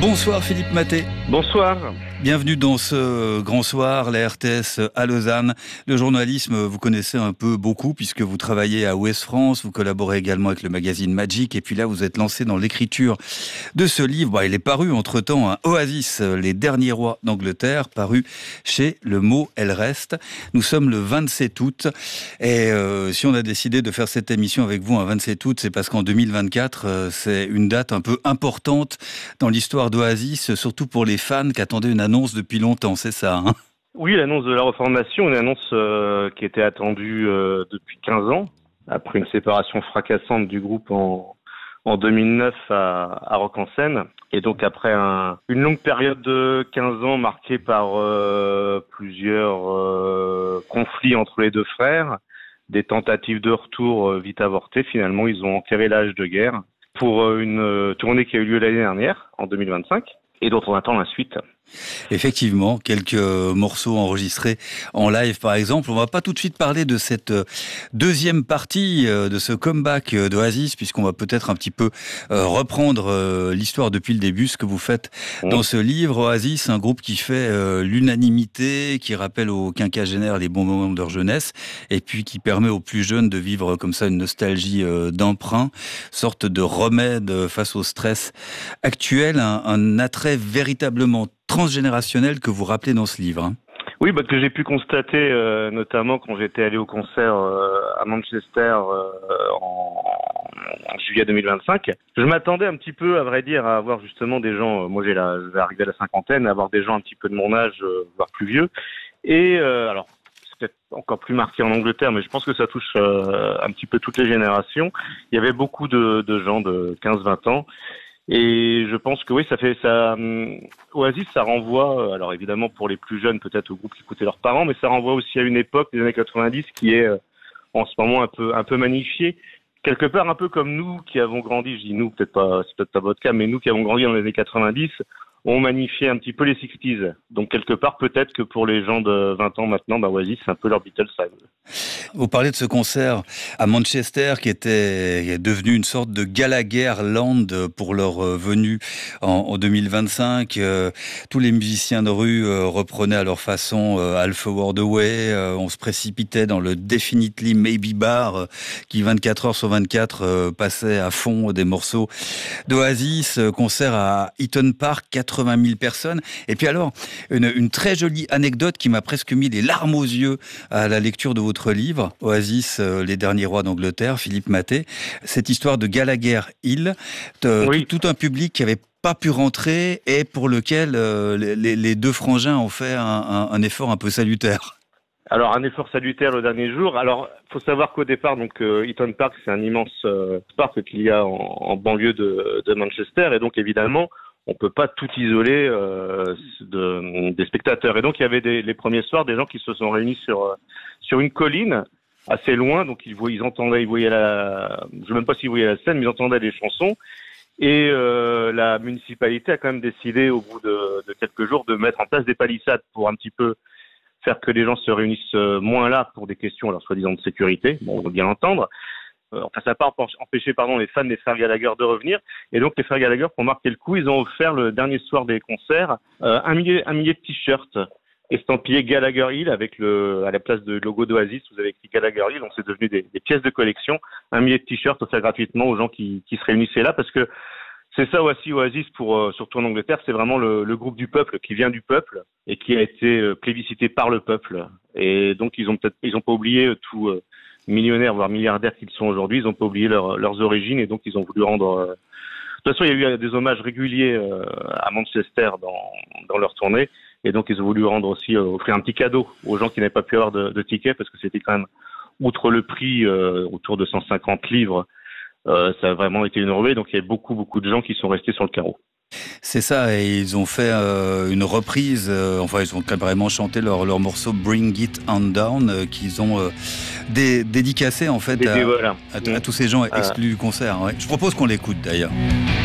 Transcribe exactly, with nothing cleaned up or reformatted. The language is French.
Bonsoir Philippe Maté. Bonsoir. Bienvenue dans ce grand soir, la R T S à Lausanne. Le journalisme, vous connaissez un peu beaucoup puisque vous travaillez à Ouest France, vous collaborez également avec le magazine Magic et puis là vous êtes lancé dans l'écriture de ce livre. Bon, il est paru entre-temps, hein, Oasis, les derniers rois d'Angleterre, paru chez Le Mot Elle Reste. Nous sommes le vingt-sept août et euh, si on a décidé de faire cette émission avec vous un vingt-sept août, c'est parce qu'en deux mille vingt-quatre, euh, c'est une date un peu importante dans l'histoire d'Oasis, surtout pour les fans qui attendaient une annonce depuis longtemps, c'est ça, hein? Oui, l'annonce de la reformation, une annonce euh, qui était attendue euh, depuis quinze ans, après une séparation fracassante du groupe en, en deux mille neuf à, à Rock en Seine. Et donc après un, une longue période de quinze ans marquée par euh, plusieurs euh, conflits entre les deux frères, des tentatives de retour euh, vite avortées, finalement ils ont enterré l'âge de guerre pour une euh, tournée qui a eu lieu l'année dernière, en deux mille vingt-cinq, et dont on attend la suite. Effectivement, quelques morceaux enregistrés en live par exemple. On va pas tout de suite parler de cette deuxième partie de ce comeback d'Oasis, puisqu'on va peut-être un petit peu reprendre l'histoire depuis le début, ce que vous faites dans ce livre. Oasis, un groupe qui fait l'unanimité, qui rappelle aux quinquagénaires les bons moments de leur jeunesse, et puis qui permet aux plus jeunes de vivre comme ça une nostalgie d'emprunt, sorte de remède face au stress actuel, un, un attrait véritablement transgénérationnel que vous rappelez dans ce livre, hein. Oui, bah, que j'ai pu constater euh, notamment quand j'étais allé au concert euh, à Manchester euh, en, en juillet deux mille vingt-cinq. Je m'attendais un petit peu, à vrai dire, à avoir justement des gens, euh, moi j'ai la, je vais arriver à la cinquantaine, à avoir des gens un petit peu de mon âge, euh, voire plus vieux. Et euh, alors, c'est peut-être encore plus marqué en Angleterre, mais je pense que ça touche euh, un petit peu toutes les générations. Il y avait beaucoup de, de gens de quinze vingt ans. Et je pense que oui, ça fait ça. Euh, Oasis, ça renvoie, alors évidemment pour les plus jeunes, peut-être au groupe qui écoutaient leurs parents, mais ça renvoie aussi à une époque des années quatre-vingt-dix qui est euh, en ce moment un peu un peu magnifiée, quelque part un peu comme nous qui avons grandi. Je dis nous, peut-être pas, c'est peut-être pas votre cas, mais nous qui avons grandi dans les années quatre-vingt-dix, on magnifiait un petit peu les sixties. Donc quelque part, peut-être que pour les gens de vingt ans maintenant, bah Oasis, c'est un peu leur Beatles. Vous parlez de ce concert à Manchester qui était devenu une sorte de Gallagher Land pour leur venue en, en deux mille vingt-cinq. Euh, tous les musiciens de rue euh, reprenaient à leur façon euh, Alpha World Away. Euh, on se précipitait dans le Definitely Maybe Bar euh, qui vingt-quatre heures sur vingt-quatre euh, passait à fond des morceaux d'Oasis. Euh, concert à Eaton Park, quatre-vingt mille personnes. Et puis alors, une, une très jolie anecdote qui m'a presque mis les larmes aux yeux à la lecture de votre livre, Oasis, euh, les derniers rois d'Angleterre, Philippe Maté. Cette histoire de Gallagher Hill, de, oui. tout, tout un public qui avait pas pu rentrer et pour lequel euh, les, les deux frangins ont fait un, un, un effort un peu salutaire. Alors un effort salutaire le dernier jour. Alors faut savoir qu'au départ, donc euh, Eaton Park, c'est un immense euh, parc qu'il y a en, en banlieue de, de Manchester, et donc évidemment on peut pas tout isoler euh, de, des spectateurs. Et donc il y avait des, les premiers soirs des gens qui se sont réunis sur sur une colline assez loin. Donc ils voyaient, ils entendaient, ils voyaient la, je sais même pas s'ils voyaient la scène, mais ils entendaient les chansons. Et euh, la municipalité a quand même décidé au bout de, de quelques jours de mettre en place des palissades pour un petit peu faire que les gens se réunissent moins là pour des questions, alors soi-disant de sécurité. Bon, on va bien l'entendre. Enfin, ça n'a pas empêché pardon, les fans des frères Gallagher de revenir. Et donc, les frères Gallagher, pour marquer le coup, ils ont offert le dernier soir des concerts euh, un millier, un millier de t-shirts estampillés Gallagher Hill avec le, à la place de logo d'Oasis, vous avez écrit Gallagher Hill, donc c'est devenu des, des pièces de collection. Un millier de t-shirts offerts gratuitement aux gens qui, qui se réunissaient là, parce que c'est ça aussi Oasis, pour euh, surtout en Angleterre, c'est vraiment le, le groupe du peuple, qui vient du peuple et qui a été euh, plébiscité par le peuple. Et donc, ils ont peut-être, ils ont pas oublié euh, tout. Euh, millionnaires, voire milliardaires qu'ils sont aujourd'hui, ils n'ont pas oublié leur, leurs origines et donc ils ont voulu rendre... Euh... De toute façon, il y a eu des hommages réguliers euh, à Manchester dans, dans leur tournée et donc ils ont voulu rendre aussi, euh, offrir un petit cadeau aux gens qui n'avaient pas pu avoir de, de tickets parce que c'était quand même, outre le prix, euh, autour de cent cinquante livres, euh, ça a vraiment été une ruée, donc il y a beaucoup, beaucoup de gens qui sont restés sur le carreau. C'est ça, et ils ont fait euh, une reprise, euh, enfin ils ont carrément chanté leur, leur morceau Bring It On Down, euh, qu'ils ont euh, dé- dédicacé en fait à, voilà. à, à tous ces gens exclus euh... du concert. Ouais. Je propose qu'on l'écoute d'ailleurs.